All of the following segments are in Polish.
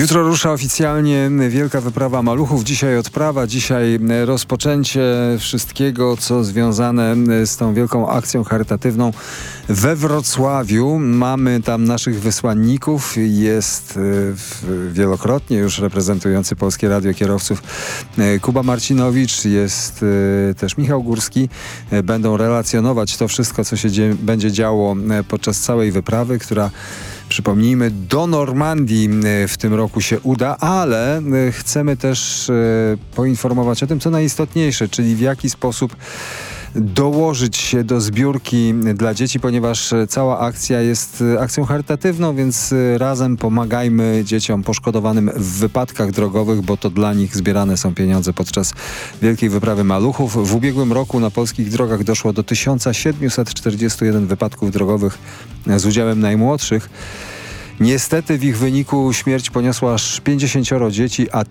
Jutro rusza oficjalnie wielka wyprawa maluchów. Dzisiaj odprawa, dzisiaj rozpoczęcie wszystkiego, co związane z tą wielką akcją charytatywną we Wrocławiu. Mamy tam naszych wysłanników. Jest wielokrotnie już reprezentujący Polskie Radio kierowców Kuba Marcinowicz, jest też Michał Górski. Będą relacjonować to wszystko, co się będzie działo podczas całej wyprawy, która, przypomnijmy, do Normandii w tym roku się uda, ale chcemy też poinformować o tym, co najistotniejsze, czyli w jaki sposób dołożyć się do zbiórki dla dzieci, ponieważ cała akcja jest akcją charytatywną, więc razem pomagajmy dzieciom poszkodowanym w wypadkach drogowych, bo to dla nich zbierane są pieniądze podczas Wielkiej Wyprawy Maluchów. W ubiegłym roku na polskich drogach doszło do 1741 wypadków drogowych z udziałem najmłodszych. Niestety w ich wyniku śmierć poniosło aż 50 dzieci, a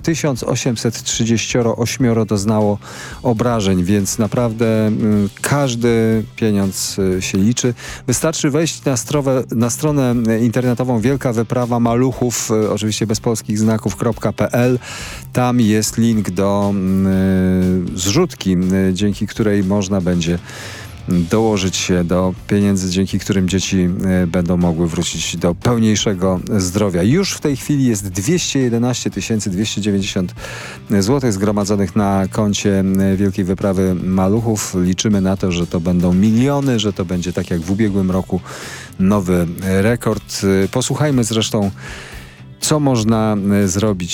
1838 doznało obrażeń, więc naprawdę każdy pieniądz się liczy. Wystarczy wejść na stronę internetową Wielka Wyprawa Maluchów, oczywiście bez polskich znaków.pl. Tam jest link do zrzutki, dzięki której można będzie dołożyć się do pieniędzy, dzięki którym dzieci będą mogły wrócić do pełniejszego zdrowia. Już w tej chwili jest 211 290 zł zgromadzonych na koncie Wielkiej Wyprawy Maluchów. Liczymy na to, że to będą miliony, że to będzie tak jak w ubiegłym roku nowy rekord. Posłuchajmy zresztą, co można zrobić